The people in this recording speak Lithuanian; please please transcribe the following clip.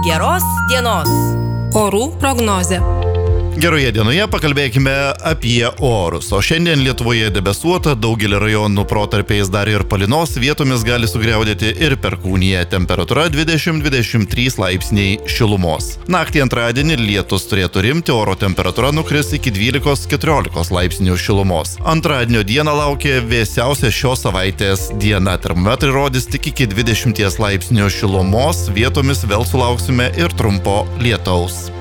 Geros dienos. Orų prognozė. Geroje dienoje pakalbėkime apie orus. O šiandien Lietuvoje debesuota, daugelį rajonų protarpiais dar ir palynos, vietomis gali sugriaudėti ir perkūnija. Temperatūra 20-23 laipsniai šilumos. Naktį antradienį lietus turėtų rimti, oro temperatūra nukris iki 12-14 laipsnių šilumos. Antradienio dieną laukia vėsiausia šios savaitės diena. Termometrai rodys tik iki 20 laipsnių šilumos, vietomis vėl sulauksime ir trumpo lietaus.